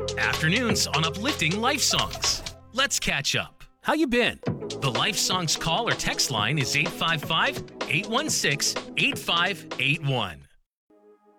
Afternoons on uplifting life songs. Let's catch up. How you been? The Life Songs call or text line is 855-816-8581.